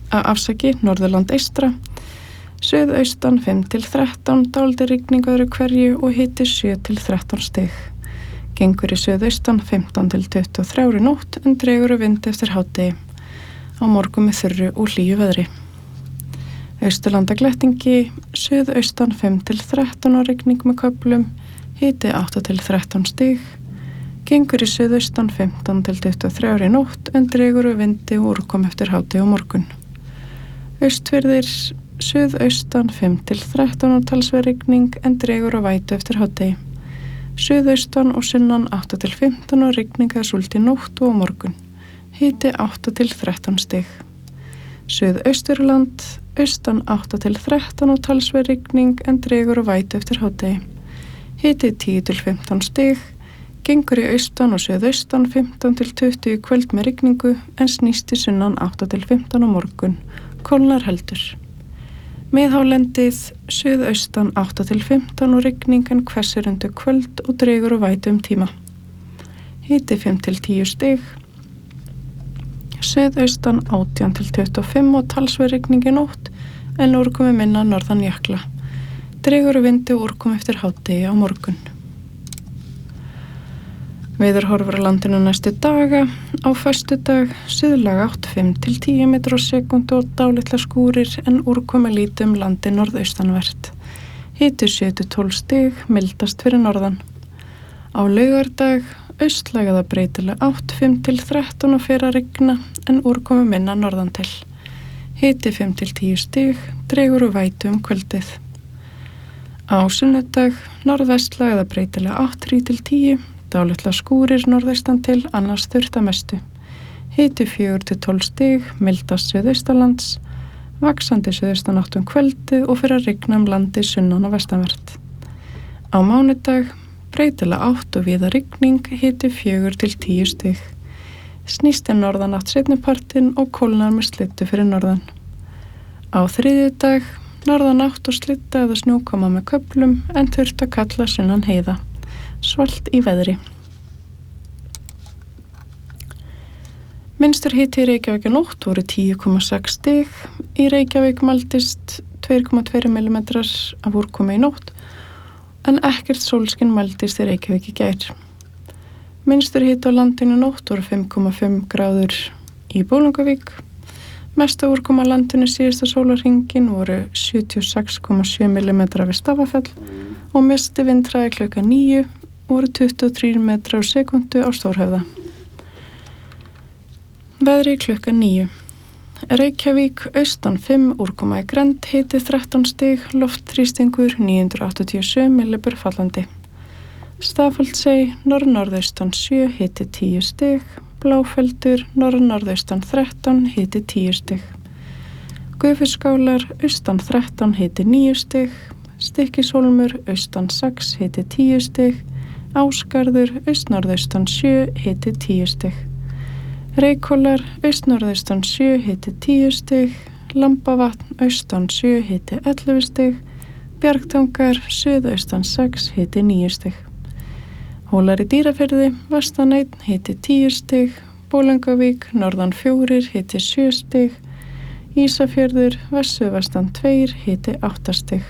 Norðurland eystra, suðaustan 5-13, dálítil rigning öðru hverju og hiti 7-13 stig. Gengur í suðaustan 15-23 í nótt en dregur vind eftir hádegi. Á morgun með þurru og hlýju veðri. Austurlanda glettingi, suðaustan 5-13 og rigning með köflum, hiti 8-13 stig. Gengur í suðaustan 15-23 í nótt en dregur vindi og úrkom eftir hádegi á morgun. Austfirðir, suðaustan 5-13 og talsverð rigning en dregur vætu eftir hádegi. Suðaustan og sunnan 8-15 og rigning eða súld í nótt og á morgun. Hiti 8-13 stig. Suðausturland, austan 8-13 og talsverð rigning en dregur vætu eftir hádegi. Hiti 10-15 stig. Gengur í austan og suðaustan 15-20 í kvöld með rigningu en snýst í sunnan 8-15 á morgun. Kólnar heldur. Miðhálendið, suðaustan 8-15 og rigning en hvessir undir kvöld og dregur vætu tíma. Hiti 5-10 stig. Suðaustan 18-25 og talsverð rigning í nótt en úrkomi minna norðan jökla. Dregur vindi og úrkomi eftir hádegi á morgun. Veðurhorfur á landinu næstu daga. Á föstudag, suðlæg átt 5-10 metrar á sekúndu og dálitlar skúrir en úrkomi lítið landi norðaustanvert. Hiti 7-12 stig, mildast fyrir norðan. Á laugardag, austlæg eða breytileg átt 5-13 og fer að rigna en úrkomi minna norðan til. Hiti 5-10 stig, dregur vætu kvöldið. Á sunnudag, norðvestlæg eða breytileg átt 3-10, dálitlar skúrir norðaustan til, annars þurrt að mestu. Hiti 4-12 stig, mildast suðaustalands, vaxandi suðaustan átt kvöldið og fer að rigna landi sunnan og vestanvert. Á mánudag, breytilega átt og víða rigning, hiti 4-10 stig. Snýst norðan átt seinnipartinn og kólnar með slyddu fyrir norðan. Á þriðjudag, norðan átt og slydda eða snjókoma með köflum en þurrt að kalla sunnan heiða. Svalt í veðri. Minnstur hiti í Reykjavík í nótt voru 10,6 stig. Í Reykjavík mældist 2,2 mm af úrkomi í nótt en ekkert sólskin mældist í Reykjavík í gær. Minnstur hiti á landinu í nótt voru 5,5 gráður í Bolungarvík. Mesta úrkoma á landinu síðasta sólarhringinn voru 76,7 mm við Stafafell og mesti vindhraði klukkan 9 voru 23 metrar á sekúndu á Stórhöfða. Veðri klukkan 9. Reykjavík, austan 5, úrkoma í grennd, hiti 13 stig, loftþrýstingur 987 millibur fallandi. Stafholtsey, norðnorðaustan 7, hiti 10 stig, Bláfeldur, norðnorðaustan 13, hiti 10 stig. Gufuskálar, austan 13, hiti 9 stig, Stykkishólmur, austan 6, hiti 10 stig, Ásgarður, austnorðaustan 7, hiti 10 stig. Reykhólar, austnorðaustan 7, hiti 10 stig, Lambavatn, austan 7, hiti 11 stig, Bjargtangar, suðaustan 6, hiti 9 stig. Hólar í Dýrafirði, vestan 1, hiti 10 stig, Bolungarvík, norðan 4, hiti 7 stig, Ísafjörður, vestan 2, hiti 8 stig.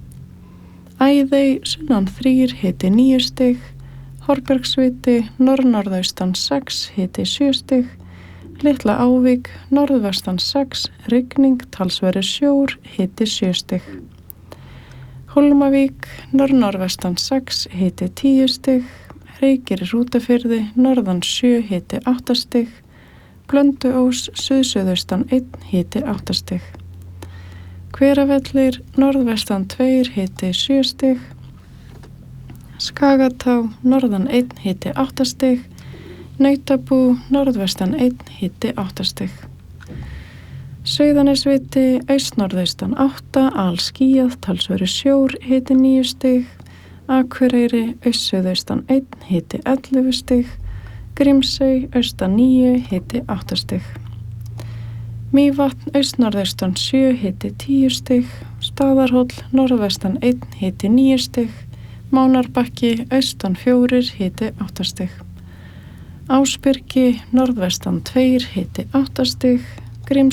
Æðey, sunnan 3, hiti 9 stig, Hornbergsviti, norðnorðaustan 6, hiti 7 stig, Litla Ávík, norðvestan 6, rigning, talsverður sjór, hiti 7 stig. Hólmavík, norðnorðvestan 6, hiti 10 stig, Reykir í Hrútafirði, norðan 7, hiti 8 stig, Blönduós, suðsuðaustan 1, hiti 8 stig. Hveravellir, norðvestan 2, hiti 7 stig, Skagatá, norðan 1, hiti 8 stig, Nautabú, norðvestan 1, hiti 8 stig. Sauðanesviti, austnorðaustan 8, alskýjað, talsverður sjór, hiti 9 stig, Akureyri, austsuðaustan 1, hiti 11 stig, Grímsey, austan 9, hiti 8 stig. Mývatn, austnorðaustan 7, hiti 10 stig, Staðarhóll, norðvestan 1, hiti 9 stig, Mánarbakki, austan 4, hiti 8 stig. Ásbyrgi, norðvestan 2, hiti 8 stig,